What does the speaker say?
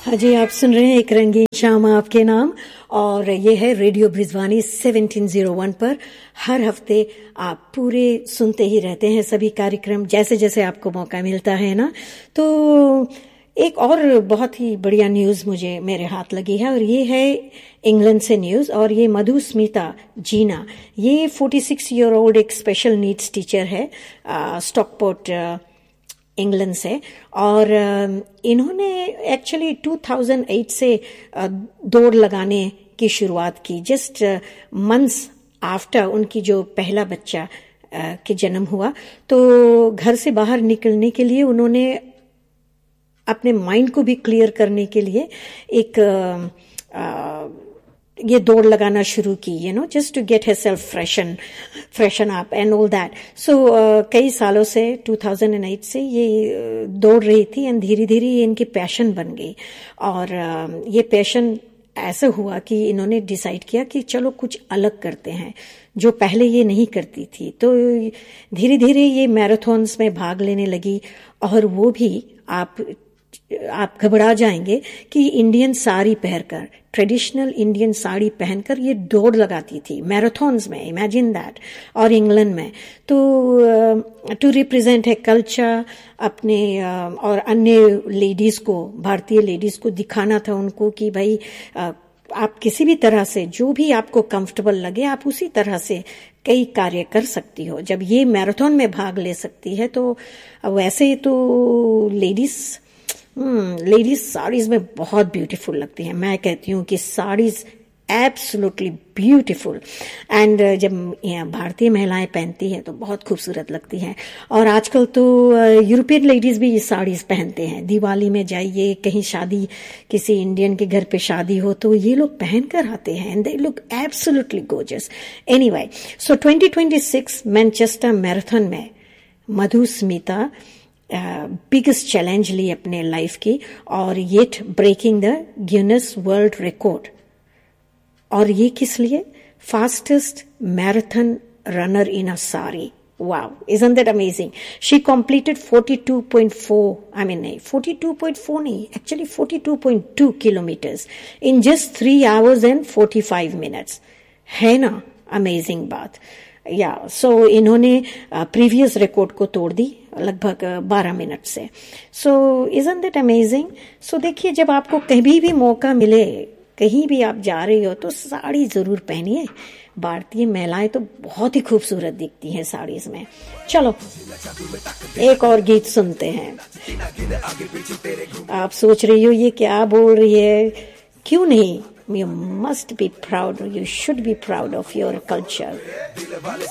हाँ जी, आप सुन रहे हैं एक रंगीन शाम आपके नाम, और ये है रेडियो ब्रिजवानी 1701 पर। हर हफ्ते आप पूरे सुनते ही रहते हैं सभी कार्यक्रम, जैसे जैसे आपको मौका मिलता है ना। तो एक और बहुत ही बढ़िया न्यूज़ मुझे मेरे हाथ लगी है, और ये है इंग्लैंड से न्यूज़। और ये मधुस्मिता जीना, ये 46 ईयर ओल्ड एक स्पेशल नीड्स टीचर है, स्टॉकपोर्ट इंग्लैंड से। और इन्होंने एक्चुअली 2008 से दौड़ लगाने की शुरुआत की, जस्ट मंथ्स आफ्टर उनकी जो पहला बच्चा के जन्म हुआ। तो घर से बाहर निकलने के लिए उन्होंने अपने माइंड को भी क्लियर करने के लिए एक ये दौड़ लगाना शुरू की, just to get himself freshen up and all that. सो कई सालों से 2008 से ये दौड़ रही थी, एंड धीरे धीरे ये इनकी पैशन बन गई। और ये पैशन ऐसा हुआ कि इन्होंने डिसाइड किया कि चलो कुछ अलग करते हैं, जो पहले ये नहीं करती थी। तो धीरे धीरे ये मैराथन्स में भाग लेने लगी, और वो भी आप घबरा जाएंगे कि इंडियन साड़ी पहनकर, ट्रेडिशनल इंडियन साड़ी पहनकर ये दौड़ लगाती थी मैराथन्स में, इमेजिन दैट, और इंग्लैंड में। तो टू रिप्रेजेंट है कल्चर अपने, और अन्य लेडीज को, भारतीय लेडीज को दिखाना था उनको कि भाई आप किसी भी तरह से, जो भी आपको कंफर्टेबल लगे, आप उसी तरह से कई कार्य कर सकती हो। जब ये मैराथन में भाग ले सकती है, तो वैसे तो लेडीज साड़ीज में बहुत ब्यूटीफुल लगती हैं। मैं कहती हूँ कि साड़ीज एब्सोल्युटली ब्यूटीफुल, एंड जब भारतीय महिलाएं पहनती हैं तो बहुत खूबसूरत लगती हैं। और आजकल तो यूरोपियन लेडीज भी ये साड़ीज पहनते हैं। दिवाली में जाइए, कहीं शादी, किसी इंडियन के घर पे शादी हो, तो ये लोग पहन कर आते हैं, and they look absolutely gorgeous. Anyway, so 2026 Manchester marathon में मधुस्मिता बिगेस्ट चैलेंज ली अपने लाइफ की, और yet breaking the Guinness world record. और ये किस लिए? Fastest marathon runner in a sari. Wow, isn't that amazing? She completed 42.4 नहीं, actually 42.2 kilometers in just 3 hours and 45 minutes. है ना अमेजिंग बात? या सो इन्होंने प्रीवियस रिकॉर्ड को तोड़ दी लगभग 12 मिनट से। सो isn't that amazing? सो देखिए, जब आपको कभी भी मौका मिले, कहीं भी आप जा रही हो, तो साड़ी जरूर पहनिए। भारतीय महिलाएं तो बहुत ही खूबसूरत दिखती हैं साड़ीज में। चलो एक और गीत सुनते हैं। आप सोच रही हो ये क्या बोल रही है? क्यों नहीं, you must be proud, you should be proud of your culture.